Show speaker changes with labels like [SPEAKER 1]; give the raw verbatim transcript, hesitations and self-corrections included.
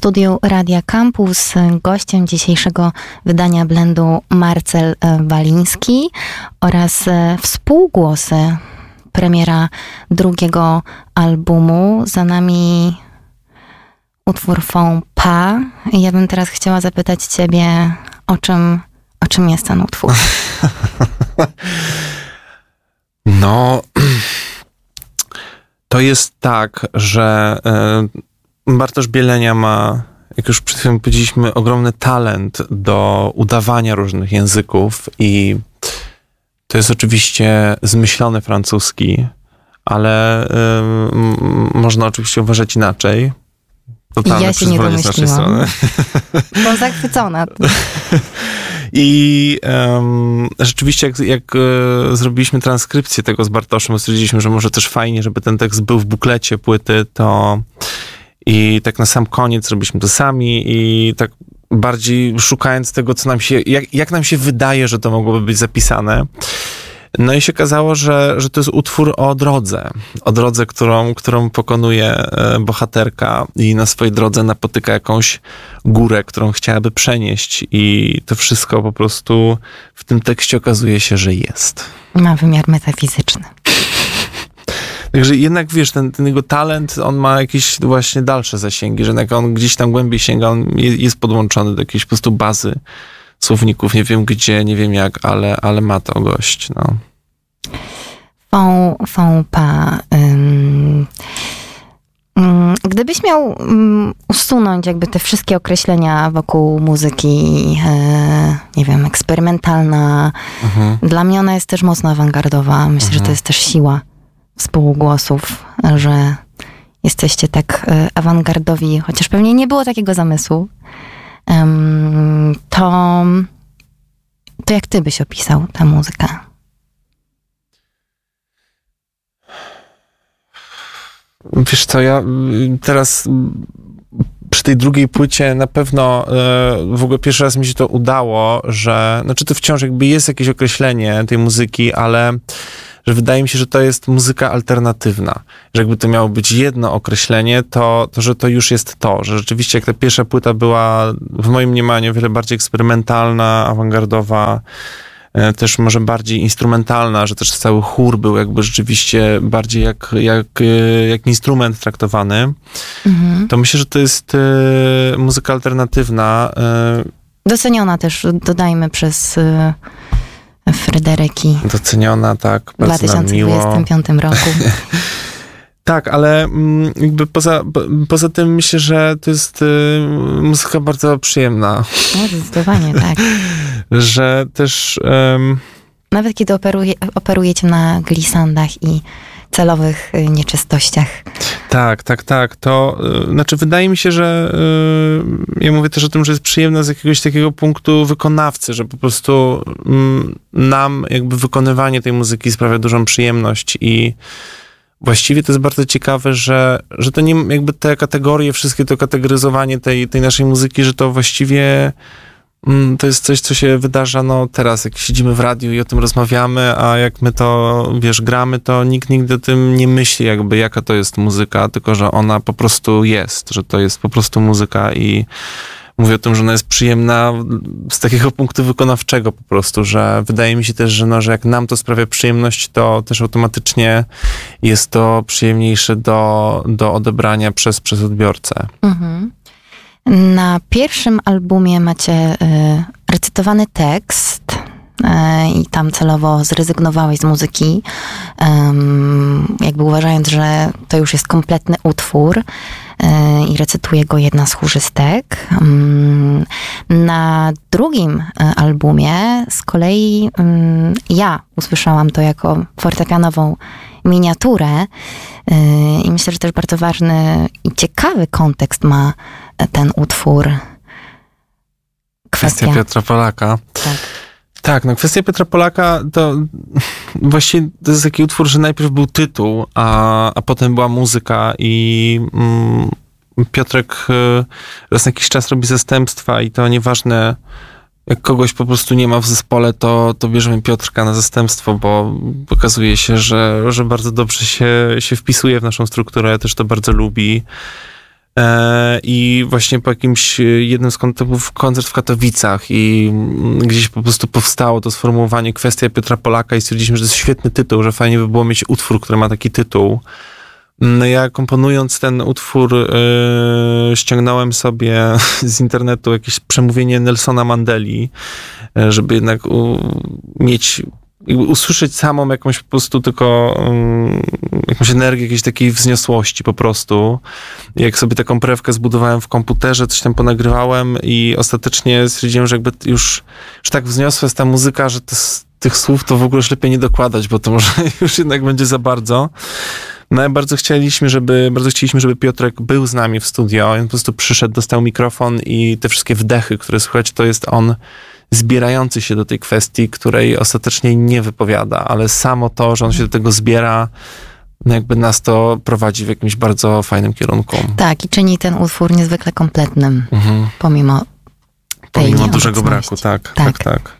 [SPEAKER 1] studiu Radia Campus gościem dzisiejszego wydania Blendu Marcel Waliński oraz współgłosy, premiera drugiego albumu. Za nami utwór Fond Pas. Ja bym teraz chciała zapytać ciebie, o czym, o czym jest ten utwór?
[SPEAKER 2] No, to jest tak, że Bartosz Bielenia ma, jak już przed chwilą powiedzieliśmy, ogromny talent do udawania różnych języków i to jest oczywiście zmyślony francuski, ale y, można oczywiście uważać inaczej. Totalne
[SPEAKER 1] ja się nie domyśliłam. Byłam zachwycona.
[SPEAKER 2] I um, rzeczywiście jak, jak e, zrobiliśmy transkrypcję tego z Bartoszem, stwierdziliśmy, że może też fajnie, żeby ten tekst był w buklecie płyty, to i tak na sam koniec robiliśmy to sami i tak bardziej szukając tego, co nam się, jak, jak nam się wydaje, że to mogłoby być zapisane. No i się okazało, że, że to jest utwór o drodze. O drodze, którą, którą pokonuje bohaterka i na swojej drodze napotyka jakąś górę, którą chciałaby przenieść i to wszystko po prostu w tym tekście okazuje się, że jest.
[SPEAKER 1] Ma wymiar metafizyczny.
[SPEAKER 2] Także jednak, wiesz, ten, ten jego talent, on ma jakieś właśnie dalsze zasięgi, że jak on gdzieś tam głębiej sięga, on jest podłączony do jakiejś po prostu bazy słowników, nie wiem gdzie, nie wiem jak, ale, ale ma to gość, no.
[SPEAKER 1] Fond, fond pas. Um, um, gdybyś miał um, usunąć jakby te wszystkie określenia wokół muzyki, e, nie wiem, eksperymentalna, mhm. Dla mnie ona jest też mocno awangardowa. Myślę, mhm. że to jest też siła współgłosów, że jesteście tak e, awangardowi, chociaż pewnie nie było takiego zamysłu. Um, to, to jak ty byś opisał tę muzykę?
[SPEAKER 2] Wiesz co, ja teraz przy tej drugiej płycie na pewno w ogóle pierwszy raz mi się to udało, że, znaczy to wciąż jakby jest jakieś określenie tej muzyki, ale że wydaje mi się, że to jest muzyka alternatywna. Że jakby to miało być jedno określenie, to, to że to już jest to. Że rzeczywiście jak ta pierwsza płyta była w moim mniemaniu o wiele bardziej eksperymentalna, awangardowa, też może bardziej instrumentalna, że też cały chór był jakby rzeczywiście bardziej jak, jak, jak instrument traktowany. Mhm. To myślę, że to jest e, muzyka alternatywna. E,
[SPEAKER 1] Doceniona też, dodajmy, przez e, Fryderyki.
[SPEAKER 2] Doceniona, tak.
[SPEAKER 1] W dwa tysiące dwudziestym piątym roku.
[SPEAKER 2] Tak, ale jakby poza, poza tym myślę, że to jest y, muzyka bardzo przyjemna.
[SPEAKER 1] No, zdecydowanie, tak.
[SPEAKER 2] Że też... Um...
[SPEAKER 1] Nawet kiedy operuje, operujecie na glisandach i celowych y, nieczystościach.
[SPEAKER 2] Tak, tak, tak. To y, znaczy wydaje mi się, że y, ja mówię też o tym, że jest przyjemna z jakiegoś takiego punktu wykonawcy, że po prostu y, nam jakby wykonywanie tej muzyki sprawia dużą przyjemność i właściwie to jest bardzo ciekawe, że, że to nie jakby te kategorie, wszystkie to kategoryzowanie tej, tej naszej muzyki, że to właściwie mm, to jest coś, co się wydarza no teraz, jak siedzimy w radiu i o tym rozmawiamy, a jak my to, wiesz, gramy, to nikt nigdy o tym nie myśli jakby, jaka to jest muzyka, tylko że ona po prostu jest, że to jest po prostu muzyka i mówię o tym, że ona jest przyjemna z takiego punktu wykonawczego po prostu, że wydaje mi się też, że, no, że jak nam to sprawia przyjemność, to też automatycznie jest to przyjemniejsze do, do odebrania przez, przez odbiorcę. Mhm.
[SPEAKER 1] Na pierwszym albumie macie y, recytowany tekst y, i tam celowo zrezygnowałeś z muzyki, y, jakby uważając, że to już jest kompletny utwór. I recytuje go jedna z chórzystek. Na drugim albumie z kolei ja usłyszałam to jako fortepianową miniaturę i myślę, że też bardzo ważny i ciekawy kontekst ma ten utwór.
[SPEAKER 2] Kwestia, Kwestia Piotra Polaka. Tak. Tak, no kwestia Piotra Polaka to właściwie to jest taki utwór, że najpierw był tytuł, a, a potem była muzyka i mm, Piotrek raz na jakiś czas robi zastępstwa i to nieważne, jak kogoś po prostu nie ma w zespole, to, to bierzemy Piotrka na zastępstwo, bo okazuje się, że, że bardzo dobrze się, się wpisuje w naszą strukturę, też to bardzo lubi. E, I właśnie po jakimś jednym z koncertów, koncert w Katowicach i gdzieś po prostu powstało to sformułowanie Kwestia Piotra Polaka i stwierdziliśmy, że to jest świetny tytuł, że fajnie by było mieć utwór, który ma taki tytuł. No ja komponując ten utwór yy, ściągnąłem sobie z internetu jakieś przemówienie Nelsona Mandeli, yy, żeby jednak u, mieć, jakby usłyszeć samą jakąś po prostu tylko yy, jakąś energię jakiejś takiej wzniosłości po prostu. I jak sobie taką prewkę zbudowałem w komputerze, coś tam ponagrywałem i ostatecznie stwierdziłem, że jakby już, już tak wzniosła jest ta muzyka, że to, tych słów to w ogóle już lepiej nie dokładać, bo to może już jednak będzie za bardzo. No i bardzo chcieliśmy, żeby, bardzo chcieliśmy, żeby Piotrek był z nami w studio. On po prostu przyszedł, dostał mikrofon i te wszystkie wdechy, które słychać, to jest on zbierający się do tej kwestii, której ostatecznie nie wypowiada, ale samo to, że on się do tego zbiera, no jakby nas to prowadzi w jakimś bardzo fajnym kierunku.
[SPEAKER 1] Tak, i czyni ten utwór niezwykle kompletnym,
[SPEAKER 2] Mhm.
[SPEAKER 1] pomimo tej
[SPEAKER 2] Pomimo dużego braku, tak, tak, tak. tak.